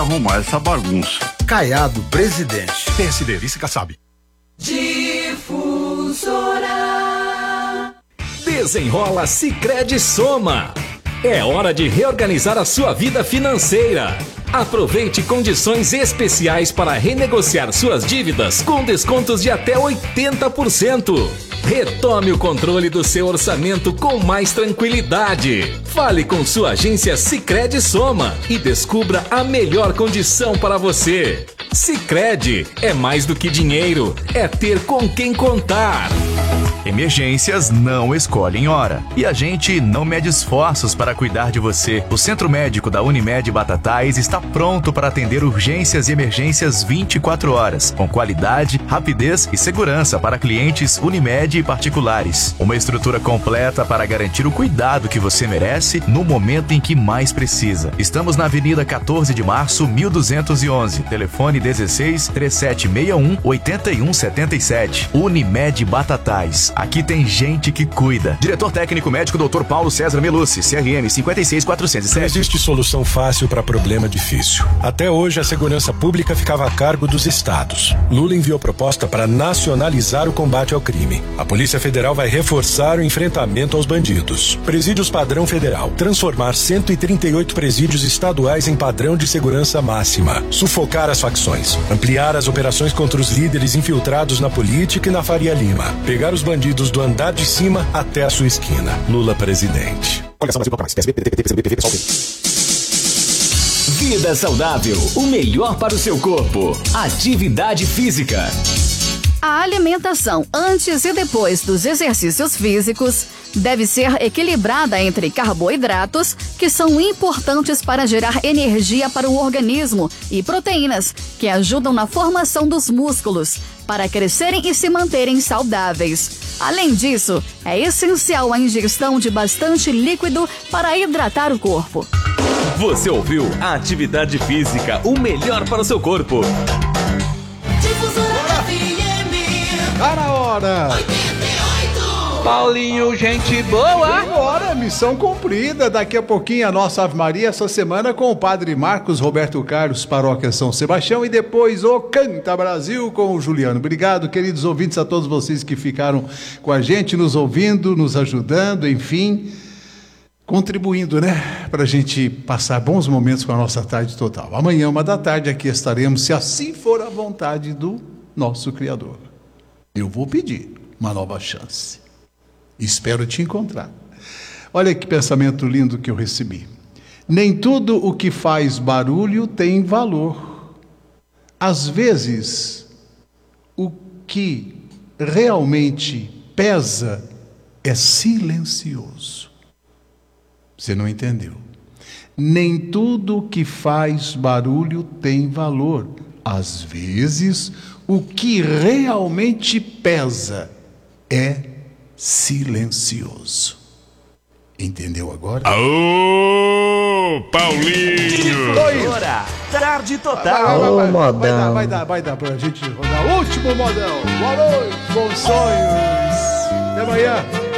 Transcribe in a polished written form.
arrumar essa bagunça. Caiado, presidente. PSD, vice Kassab. Difusora. Desenrola Sicredi Soma. É hora de reorganizar a sua vida financeira. Aproveite condições especiais para renegociar suas dívidas com descontos de até 80%. Retome o controle do seu orçamento com mais tranquilidade. Fale com sua agência Sicredi Soma e descubra a melhor condição para você. Sicredi é mais do que dinheiro, é ter com quem contar. Emergências não escolhem hora. E a gente não mede esforços para cuidar de você. O Centro Médico da Unimed Batatais está pronto para atender urgências e emergências 24 horas, com qualidade, rapidez e segurança para clientes Unimed e particulares. Uma estrutura completa para garantir o cuidado que você merece no momento em que mais precisa. Estamos na Avenida 14 de Março, 1211. Telefone 16 3761 8177. Unimed Batatais. Aqui tem gente que cuida. Diretor técnico médico Dr. Paulo César Melucci, CRM 56407. Não existe solução fácil para problema difícil. Até hoje a segurança pública ficava a cargo dos estados. Lula enviou proposta para nacionalizar o combate ao crime. A Polícia Federal vai reforçar o enfrentamento aos bandidos. Presídios padrão federal. Transformar 138 presídios estaduais em padrão de segurança máxima. Sufocar as facções. Ampliar as operações contra os líderes infiltrados na política e na Faria Lima. Pegar os bandidos do andar de cima até a sua esquina. Lula presidente. Vida saudável, o melhor para o seu corpo. Atividade física. A alimentação antes e depois dos exercícios físicos deve ser equilibrada entre carboidratos, que são importantes para gerar energia para o organismo, e proteínas, que ajudam na formação dos músculos, para crescerem e se manterem saudáveis. Além disso, é essencial a ingestão de bastante líquido para hidratar o corpo. Você ouviu a Atividade Física, o melhor para o seu corpo. Tá na hora! 88! Paulinho, gente boa! Agora, missão cumprida. Daqui a pouquinho a nossa Ave Maria, essa semana com o Padre Marcos Roberto Carlos, Paróquia São Sebastião, e depois o Canta Brasil com o Juliano. Obrigado, queridos ouvintes, a todos vocês que ficaram com a gente, nos ouvindo, nos ajudando, enfim, contribuindo, né? Pra gente passar bons momentos com a nossa tarde total. Amanhã, 13h, aqui estaremos, se assim for a vontade do nosso Criador. Eu vou pedir uma nova chance. Espero te encontrar. Olha que pensamento lindo que eu recebi. Nem tudo o que faz barulho tem valor. Às vezes, o que realmente pesa é silencioso. Você não entendeu? Nem tudo o que faz barulho tem valor. Às vezes, o que realmente pesa é silencioso. Entendeu agora? Aô, Paulinho! Difusora, tarde total. Vai dar pra gente rodar o último modão. Boa noite, bons sonhos. Até amanhã.